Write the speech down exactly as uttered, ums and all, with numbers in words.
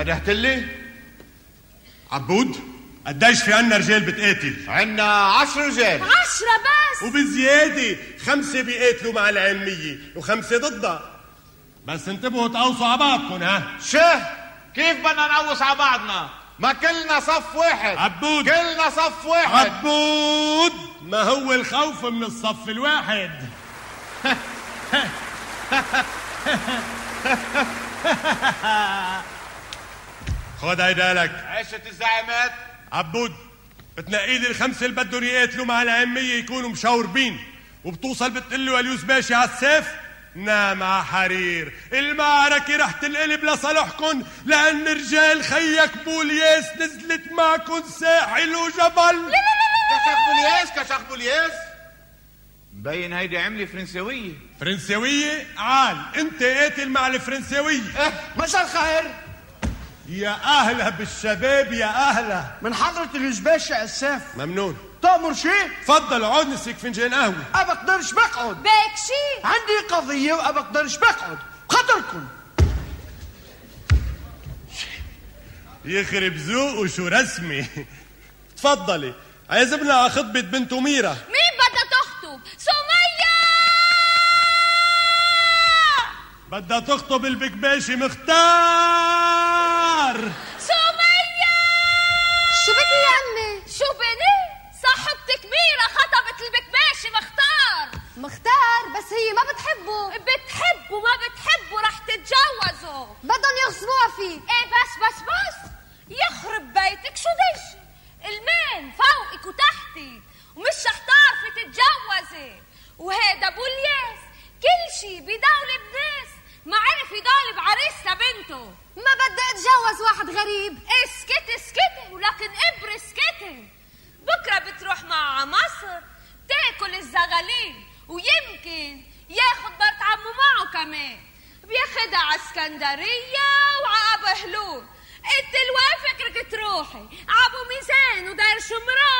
ندهت لي عبود قديش في عنا رجال بتقاتل؟ عنا عشر رجال. عشرة بس؟ وبزيادة خمسة بيقاتلوا مع العلمية وخمسة ضدها. بس انتبهوا تقوصوا على بعضكم. ها شه كيف بدنا نقوص على بعضنا؟ ما كلنا صف واحد. عبود كلنا صف واحد. عبود ما هو الخوف من الصف الواحد. خد هيدا لك. عشت الزعيمات. عبود بتنقي لي الخمسه اللي بدهم يقاتلوا مع العاميه يكونوا مشاوربين، وبتوصل بتقول وليوس باشا على السيف نام على حرير. المعركه رح تنقلب لصالحكم لان رجال خيك بولياس نزلت معكم ساحل وجبل. كشخ بولياس كشخ بولياس مبين هيدي عملة فرنساوية. فرنساوية؟ عال انت قاتل مع الفرنساوية. اه مساء الخير. يا اهلا بالشباب يا اهلا. من حضرة اليوسباشا عساف. ممنون. تأمر شيء؟ تفضل اقعد نسيك فنجان قهوة. أبا اقدرش بقعد. بيك شي عندي قضية وأبا اقدرش بقعد خاطركم. يخرب ذوقه شو رسمي. تفضلي عازمنا على خطبة بنته ميرا. مين بدها تخطب؟ سمية بدها تخطب البكباشي مختار. سمية شو بك يا أمي؟ شو بني؟ صاحبتك ميرا خطبت البكباشي مختار. مختار بس هي ما بتحبه. بتحبه ما بتحبه رح تتجوزوا. بدهم يغصبوها فيه. ايه بس بس بس يخرب بيتك شو دش المين فوقك وتحتك ومش رح تعرفي تتجوزي. وهيدا بولياس كل شي بدولة بناس ما عرف يضالب عريس لبنته. ما بدي اتجوز واحد غريب. اسكتي اسكتي ولكن ابر اسكتي. بكره بتروح معه مصر تاكل الزغالين ويمكن ياخد مرت عمو معه كمان. بياخدها على اسكندريه وعلى ابو هلول. انت الوين فكرك تروحي؟ عبو ميزان وداير شمران